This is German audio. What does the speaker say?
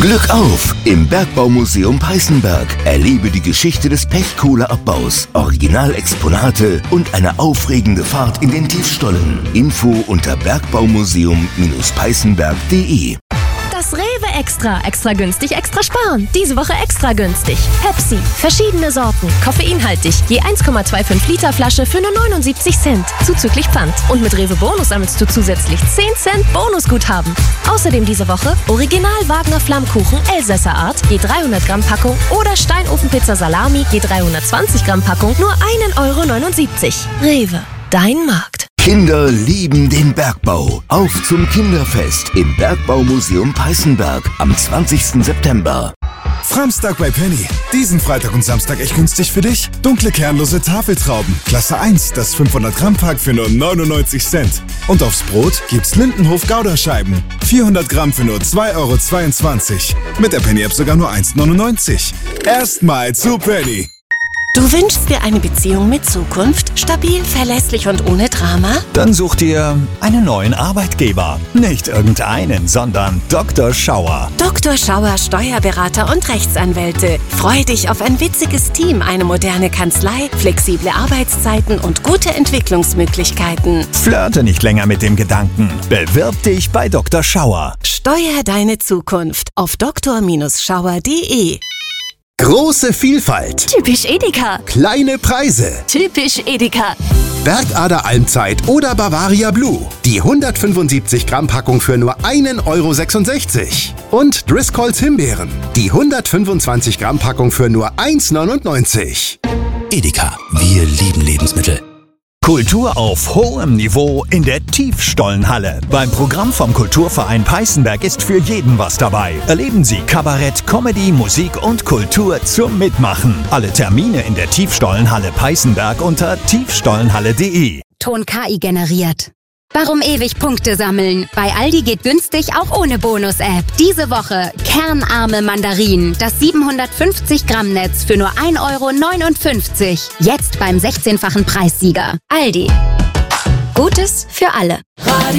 Glück auf! Im Bergbaumuseum Peißenberg. Erlebe die Geschichte des Pechkohleabbaus, Originalexponate und eine aufregende Fahrt in den Tiefstollen. Info unter bergbaumuseum-peißenberg.de. Das Rewe Extra. Extra günstig, extra sparen. Diese Woche extra günstig. Pepsi. Verschiedene Sorten. Koffeinhaltig. Je 1,25 Liter Flasche für nur 79 Cent. Zuzüglich Pfand. Und mit Rewe Bonus sammelst du zusätzlich 10 Cent Bonusguthaben. Außerdem diese Woche Original Wagner Flammkuchen Elsässer Art. Je 300 Gramm Packung. Oder Steinofenpizza Salami. Je 320 Gramm Packung. Nur 1,79 €. Rewe. Dein Markt. Kinder lieben den Bergbau. Auf zum Kinderfest im Bergbaumuseum Peißenberg am 20. September. Framstag bei Penny. Diesen Freitag und Samstag echt günstig für dich. Dunkle kernlose Tafeltrauben. Klasse 1, das 500 Gramm Pack für nur 99 Cent. Und aufs Brot gibt's Lindenhof Gouda-Scheiben. 400 Gramm für nur 2,22 €. Mit der Penny-App sogar nur 1,99 €. Erstmal zu Penny. Du wünschst dir eine Beziehung mit Zukunft? Stabil, verlässlich und ohne Drama? Dann such dir einen neuen Arbeitgeber. Nicht irgendeinen, sondern Dr. Schauer. Dr. Schauer, Steuerberater und Rechtsanwälte. Freu dich auf ein witziges Team, eine moderne Kanzlei, flexible Arbeitszeiten und gute Entwicklungsmöglichkeiten. Flirte nicht länger mit dem Gedanken. Bewirb dich bei Dr. Schauer. Steuer deine Zukunft auf dr-schauer.de. Große Vielfalt. Typisch Edeka. Kleine Preise. Typisch Edeka. Bergader Almzeit oder Bavaria Blue. Die 175 Gramm Packung für nur 1,66 €. Und Driscolls Himbeeren. Die 125 Gramm Packung für nur 1,99 €. Edeka, wir lieben Lebensmittel. Kultur auf hohem Niveau in der Tiefstollenhalle. Beim Programm vom Kulturverein Peißenberg ist für jeden was dabei. Erleben Sie Kabarett, Comedy, Musik und Kultur zum Mitmachen. Alle Termine in der Tiefstollenhalle Peißenberg unter tiefstollenhalle.de. Ton KI generiert. Warum ewig Punkte sammeln? Bei Aldi geht günstig auch ohne Bonus-App. Diese Woche kernarme Mandarinen. Das 750 Gramm Netz für nur 1,59 €. Jetzt beim 16-fachen Preissieger. Aldi. Gutes für alle.